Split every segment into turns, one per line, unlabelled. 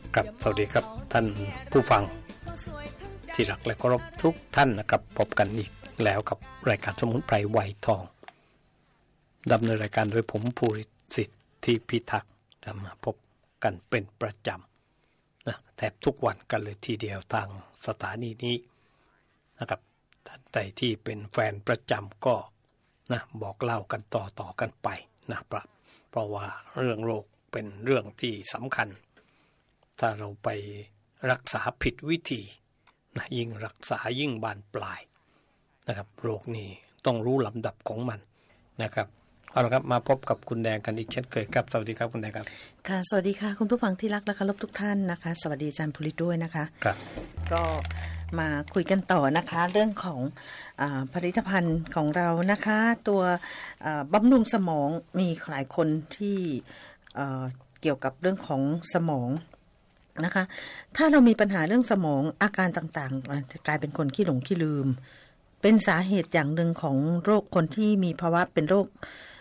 ครับสวัสดีครับท่านผู้ฟังที่รักและเคารพทุกท่านนะครับพบกันอีกแล้วกับรายการสมุนไพรไวทองดำเนินรายการโดยผมภูริสิทธิพิทักษ์จะมาพบกันเป็นประจำนะแทบทุกวันกันเลยทีเดียวทางสถานีนี้นะครับท่านใดที่เป็นแฟนประจำก็นะบอกเล่ากันต่อกันไปนะครับเพราะว่าเรื่องโรคเป็นเรื่องที่สำคัญถ้าเราไปรักษาผิดวิธีนะยิ่งรักษายิ่งบานปลายนะครับโรคนี้ต้องรู้ลำดับของมันนะครับเอาละครับมาพบกับคุณแดงกันอีกเช่นเคยครับสวัสดีครับคุณแดงครับ
ค่ะสวัสดีค่ะคุณผู้ฟังที่รักและเคารพทุกท่านนะคะสวัสดีอาจารย์ภูริด้วยนะคะ
ครับ
ก็มาคุยกันต่อนะคะเรื่องของผลิตภัณฑ์ของเรานะคะตัวบำรุงสมองมีหลายคนที่เกี่ยวกับเรื่องของสมองนะคะถ้าเรามีปัญหาเรื่องสมองอาการต่างๆจะกลายเป็นคนขี้หลงขี้ลืมเป็นสาเหตุอย่างหนึ่งของโรคคนที่มีภาวะเป็นโรค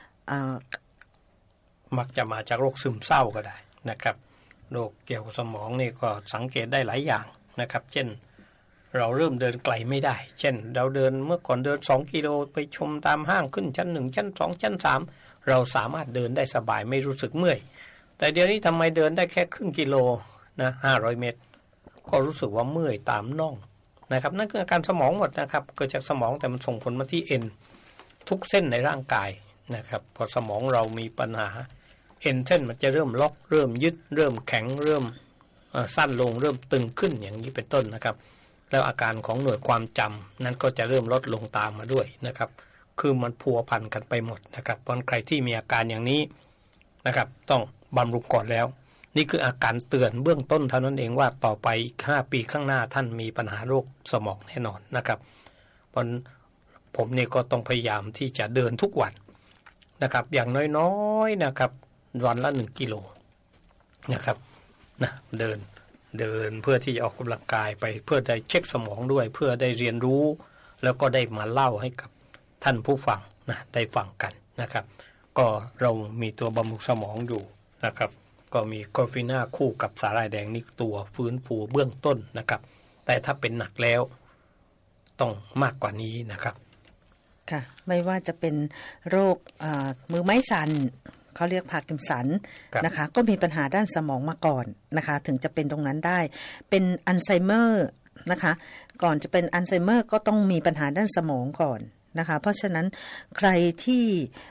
มักจะมาจากโรคซึมเศร้าก็ได้นะครับโรคเกี่ยวกับสมองนี่ก็สังเกตได้หลายอย่างนะครับเช่นเราเริ่มเดินไกลไม่ได้เช่นเราเดินเมื่อก่อนเดิน2กิโลไปชมตามห้างขึ้นชั้น1ชั้น2ชั้น3เราสามารถเดินได้สบายไม่รู้สึกเมื่อยแต่เดี๋ยวนี้ทำไมเดินได้แค่ครึ่งกิโลนะ500 เมตรก็รู้สึกว่าเมื่อยตามน่องนะครับนั่นคืออาการสมองหมดนะครับเกิดจากสมองแต่มันส่งผลมาที่เอ็นทุกเส้นในร่างกายนะครับพอสมองเรามีปัญหาเอ็นเส้นมันจะเริ่มล็อกเริ่มยึดเริ่มแข็งเริ่มสั้นลงเริ่มตึงขึ้นอย่างนี้เป็นต้นนะครับแล้วอาการของหน่วยความจำนั้นก็จะเริ่มลดลงตามมาด้วยนะครับคือมันพัวพันกันไปหมดนะครับเพราะใครที่มีอาการอย่างนี้นะครับต้องบำรุงก่อนแล้วนี่คืออาการเตือนเบื้องต้นเท่านั้นเองว่าต่อไปอีก5 ปีข้างหน้าท่านมีปัญหาโรคสมองแน่นอนนะครับเพราะผมนี่ก็ต้องพยายามที่จะเดินทุกวันนะครับอย่างน้อยๆนะครับวันละ1 กิโลนะครับนะเดินเพื่อที่จะออกกำลังกายไปเพื่อได้เช็คสมองด้วยเพื่อได้เรียนรู้แล้วก็ได้มาเล่าให้กับท่านผู้ฟังนะได้ฟังกันนะครับก็เรามีตัวบำรุงสมองอยู่นะครับก็มีกอร์ฟิน่าคู่กับสาหร่ายแดงนี่ตัวฟื้นฟูเบื้องต้นนะครับแต่ถ้าเป็นหนักแล้วต้องมากกว่านี้นะครับ
ค่ะไม่ว่าจะเป็นโรคมือไม้สั่นเขาเรียกพาร์กินสันนะคะก็มีปัญหาด้านสมองมาก่อนนะคะถึงจะเป็นตรงนั้นได้เป็นอัลไซเมอร์นะคะก่อนจะเป็นอัลไซเมอร์ก็ต้องมีปัญหาด้านสมองก่อนนะคะเพราะฉะนั้นใครที่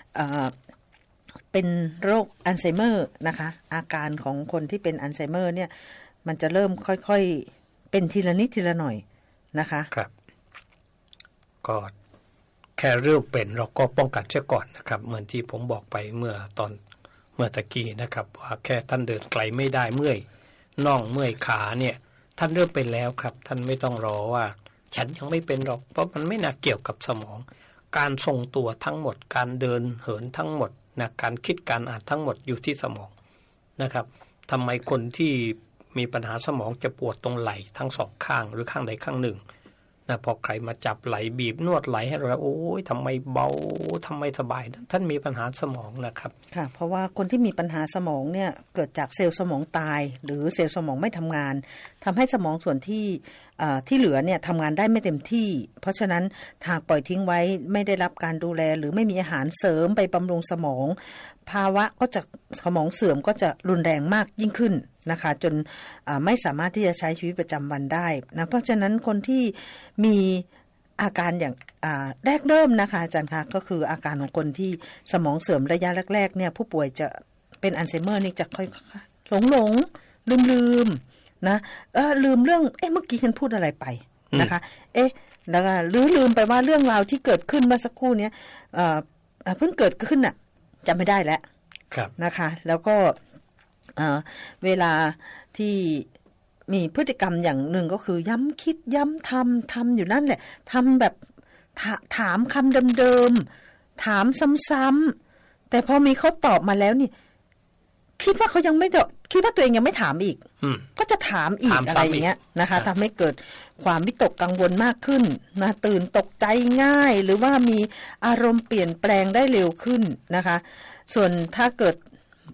เป็นโรคอัลไซเมอร์นะคะอาการของคนที่เป็นอัลไซเมอร์เนี่ยมันจะเริ่มค่อยๆเป็นทีละนิดทีละหน่อยนะคะ
ครับก็แค่เริ่มเป็นเราก็ป้องกันเสียก่อนนะครับเหมือนที่ผมบอกไปเมื่อตะกี้นะครับว่าแค่ท่านเดินไกลไม่ได้เมื่อยน่องเมื่อยขาเนี่ยท่านเริ่มเป็นแล้วครับท่านไม่ต้องรอว่าฉันยังไม่เป็นหรอกเพราะมันไม่น่าเกี่ยวกับสมองการทรงตัวทั้งหมดการเดินเหินทั้งหมดนะการคิดการอ่านทั้งหมดอยู่ที่สมองนะครับทำไมคนที่มีปัญหาสมองจะปวดตรงไหล่ทั้ง2 ข้างหรือข้างใดข้างหนึ่งนะพอใครมาจับไหล่บีบนวดไหล่ให้เราโอ้ยทำไมเบาทำไมสบายท่านมีปัญหาสมองนะครับ
ค่ะเพราะว่าคนที่มีปัญหาสมองเนี่ยเกิดจากเซลล์สมองตายหรือเซลล์สมองไม่ทำงานทำให้สมองส่วนที่เหลือเนี่ยทำงานได้ไม่เต็มที่เพราะฉะนั้นหากปล่อยทิ้งไว้ไม่ได้รับการดูแลหรือไม่มีอาหารเสริมไปบำรุงสมองภาวะก็จะสมองเสื่อมก็จะรุนแรงมากยิ่งขึ้นนะคะจนไม่สามารถที่จะใช้ชีวิตประจำวันได้นะเพราะฉะนั้นคนที่มีอาการอย่างแรกเริ่มนะคะอาจารย์คะก็คืออาการของคนที่สมองเสื่อมระยะแรกๆเนี่ยผู้ป่วยจะเป็นอัลไซเมอร์นี่จะค่อยหลงลืมนะลืมเรื่องเมื่อกี้ฉันพูดอะไรไปนะคะแล้วก็ลืมไปว่าเรื่องราวที่เกิดขึ้นเมื่อสักครู่นี้เพิ่งเกิดขึ้นน่ะจำไม่ได้แล้วนะคะแล้วก็เวลาที่มีพฤติกรรมอย่างหนึ่งก็คือย้ำคิดย้ำทำอยู่นั่นแหละทำแบบถามคำเดิมๆถามซ้ำๆแต่พอมีเขาตอบมาแล้วนี่คิดว่าเขายังไม่คิดว่าตัวเองยังไม่ถามอีกก็จะถามอีกอะไรอย่างเงี้ยนะคะทำให้เกิดความวิตกกังวลมากขึ้นนะตื่นตกใจง่ายหรือว่ามีอารมณ์เปลี่ยนแปลงได้เร็วขึ้นนะคะส่วนถ้าเกิด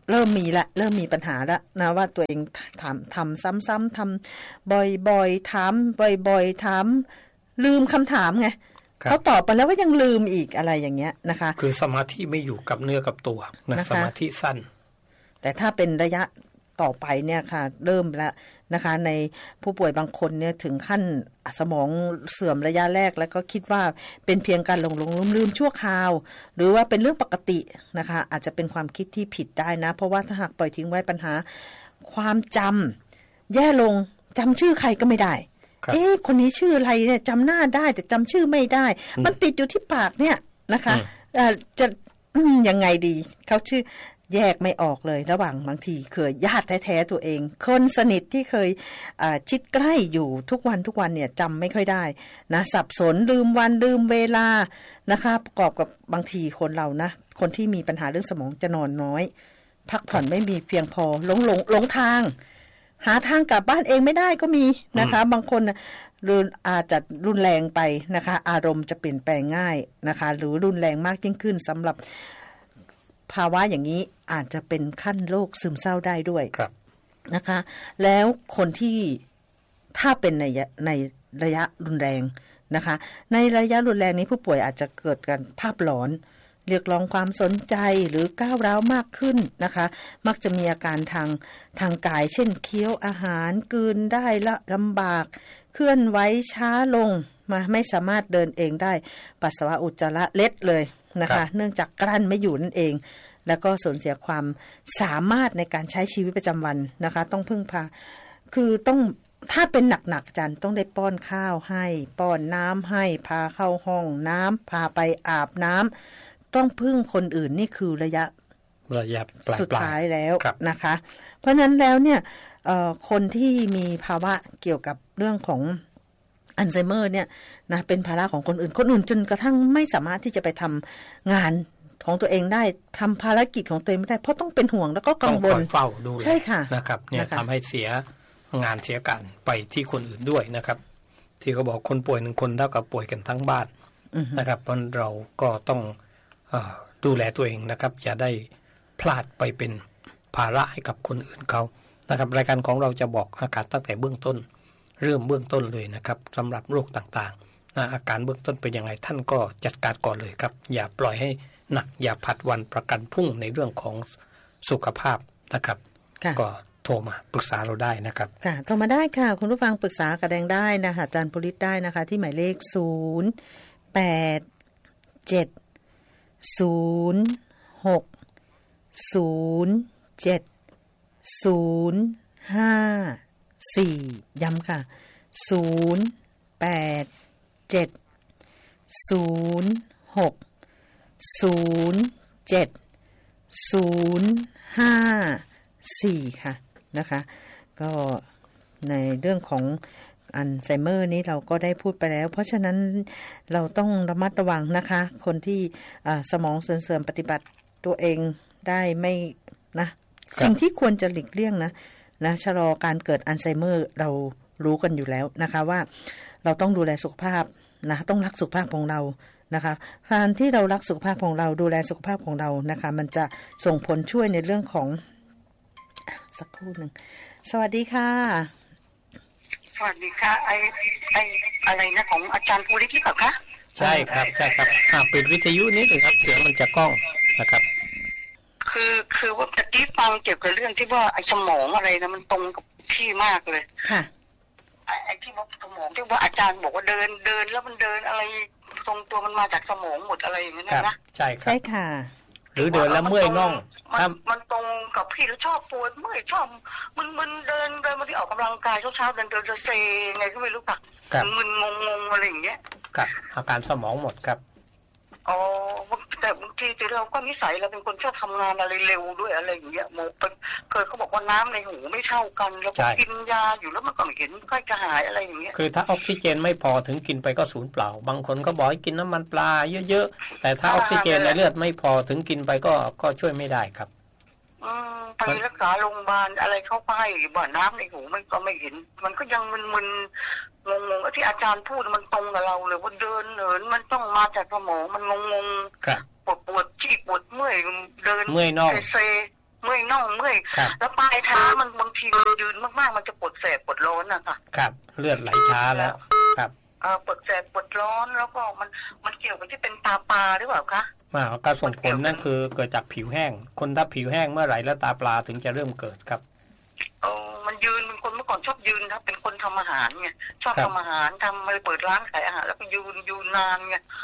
เริ่มมีปัญหาแล้วนะว่าตัวเองทำซ้ำๆทำบ่อยๆถามบ่อยๆถามลืมคำถามไงเขาตอบไปแล้วก็ยังลืมอีกอะไรอย่างเงี้ยนะคะ
คือสมาธิไม่อยู่กับเนื้อกับตัวนะสมาธิสั้น
แต่ถ้าเป็นระยะต่อไปเนี่ยค่ะเริ่มแล้วนะคะในผู้ป่วยบางคนเนี่ยถึงขั้นสมองเสื่อมระยะแรกแล้วก็คิดว่าเป็นเพียงการหลงลืมชั่วคราวหรือว่าเป็นเรื่องปกตินะคะอาจจะเป็นความคิดที่ผิดได้นะเพราะว่าถ้าหากปล่อยทิ้งไว้ปัญหาความจำแย่ลงจำชื่อใครก็ไม่ได้คนนี้ชื่ออะไรเนี่ยจำหน้าได้แต่จำชื่อไม่ได้มันติดอยู่ที่ปากเนี่ยนะคะจะยังไงดีเขาชื่อแยกไม่ออกเลยระหว่างบางทีเคยญาติแท้ๆตัวเองคนสนิทที่เคยชิดใกล้อยู่ทุกวันเนี่ยจำไม่ค่อยได้นะสับสนลืมวันลืมเวลานะคะประกอบกับบางทีคนเรานะคนที่มีปัญหาเรื่องสมองจะนอนน้อยพักผ่อนไม่มีเพียงพอหลงทางหาทางกลับบ้านเองไม่ได้ก็มีนะคะบางคนอาจจะรุนแรงไปนะคะอารมณ์จะเปลี่ยนแปลงง่ายนะคะหรือรุนแรงมากยิ่งขึ้นสำหรับภาวะอย่างนี้อาจจะเป็นขั้นโรคซึมเศร้าได้ด้วยนะคะแล้วคนที่ถ้าเป็นในระยะรุนแรงนะคะในระยะรุนแรงนี้ผู้ป่วยอาจจะเกิดการภาพหลอนเรียกร้องความสนใจหรือก้าวร้าวมากขึ้นนะคะมักจะมีอาการทางกายเช่นเคี้ยวอาหารกลืนได้ละลำบากเคลื่อนไหวช้าลงมาไม่สามารถเดินเองได้ปัสสาวะอุจจาระเล็ดเลยนะคะเนื่องจากกลั้นไม่อยู่นั่นเองแล้วก็สูญเสียความสามารถในการใช้ชีวิตประจำวันนะคะต้องพึ่งพาคือต้องถ้าเป็นหนักๆจันต้องได้ป้อนข้าวให้ป้อนน้ำให้พาเข้าห้องน้ำพาไปอาบน้ำต้องพึ่งคนอื่นนี่คือระยะสุดท้ายแล้วนะคะเพราะนั้นแล้วเนี่ยคนที่มีภาวะเกี่ยวกับเรื่องของอัลไซเมอร์เนี่ยนะเป็นภาระของคนอื่นจนกระทั่งไม่สามารถที่จะไปทำงานของตัวเองได้ทำภารกิจของตัวเองไม่ได้เพราะต้องเป็นห่วงแล้วก็กังวล
ต้องคอยเฝ้าดู
ใช่ค่ะ
นะครับเนี่ยทำให้เสียงานเสียการไปที่คนอื่นด้วยนะครับที่เขาบอกคนป่วย1คนเท่ากับป่วยกันทั้งบ้านนะครับเพราะเราก็ต้องดูแลตัวเองนะครับอย่าได้พลาดไปเป็นภาระให้กับคนอื่นเขานะครับรายการของเราจะบอกอาการตั้งแต่เบื้องต้นเริ่มเบื้องต้นเลยนะครับสำหรับโรคต่างๆอาการเบื้องต้นเป็นยังไงท่านก็จัดการก่อนเลยครับอย่าปล่อยให้หนักอย่าผัดวันประกันพรุ่งในเรื่องของสุขภาพนะครับก็โทรมาปรึกษาเราได้นะครับ
ค่ะโทรมาได้ค่ะคุณผู้ฟังปรึกษากับแดงได้นะคะอาจารย์ปุริศได้นะคะที่หมายเลข0870607054ย้ำค่ะ0870607054ค่ะนะคะก็ในเรื่องของอัลไซเมอร์นี้เราก็ได้พูดไปแล้วเพราะฉะนั้นเราต้องระมัดระวังนะคะคนที่สมองเสื่อมปฏิบัติตัวเองได้ไม่นะสิ่งที่ควรจะหลีกเลี่ยงนะชะลอการเกิดอัลไซเมอร์เรารู้กันอยู่แล้วนะคะว่าเราต้องดูแลสุขภาพนะต้องรักสุขภาพของเรานะคะการที่เรารักสุขภาพของเราดูแลสุขภาพของเรานะคะมันจะส่งผลช่วยในเรื่องของสักครู่นึงสวัสดีค่ะ
สวัสดีค่ะไออะไรนะของอาจารย์ภูริศหรือเปล่าคะ
ใช่ครับปิดวิทยุนี้เลยครับเสียงมันจะก้องนะครับ
คือว่าตะกี้ฟังเกี่ยวกับเรื่องที่ว่าไอสมองอะไรนะมันตรงกับที่มากเลย
ค่ะ
ไอที่ว่าสมองที่ว่าอาจารย์บอกว่าเดินแล้วมันเดินอะไรทรงตัวมันมาจากสมองหมดอะไรอย่างเงี้ยนะ
ใช่ครับ
ใช่ค่ะ
หรือเดินแล้วเมื่อยน่อง
มันตรงกับพี่แล้วชอบปวดเมื่อยชอบมันเดินมาที่ออกกำลังกายเช้าเดินจะเซไงก็ไม่รู้ป่ะมันงงอะไรอย่างเงี้ย
ครับอาการสมองหมดครับ
อ๋อแต่บางทีเราก็นิสัยเราเป็นคนชอบทำงานอะไรเร็วด้วยอะไรอย่างเงี้ยเคยเขาบอกว่าน้ำในหูไม่เท่ากันแล้วก็กินยาอยู่แล้วมันก็ไม่เห็นค่อยจะหายอะไรอย่างเงี้ย
คือถ้าออกซิเจนไม่พอถึงกินไปก็สูญเปล่าบางคนก็บอกให้กินน้ำมันปลาเยอะๆแต่ถ้าออกซิเจนในเลือดไม่พอถึงกินไปก็ช่วยไม่ได้ครับ
ไปรักษาโรงพยาบาลอะไรเข้าไปบ่าน้ำในหูมันก็ไม่เห็นมันก็ยังมึนงงที่อาจารย์พูดมันตรงกับเราเลยว่าเดินเหินมันต้องมาจากสมองมันงงปวดจี้ปวดเมื่อยเดิน
เมื่อยน่อง
เซเมื่อยน่องเมื่อยแล้วปลายเท้ามันบางทีมันยืนมากๆมันจะปวดแสบปวดร้อนอะค่ะ
ครับเลือดไหลช้าแล้วครับ
ปวดแสบปวดร้อนแล้วก็มันเกี่ยวกับที่เป็นตาปลาหรือเปล่าคะ
การส่งผลนั่นคือเกิดจากผิวแห้งคนถ้าผิวแห้งเมื่อไหร่แล้วตาปลาถึงจะเริ่มเกิดครับ
มันยืนเป็นคนเมื่อก่อนชอบยืนครับเป็นคนทำอาหารไงชอบทำอาหารทำอะไรเปิดร้านขายอาหารแล้วก็ยืนนานไง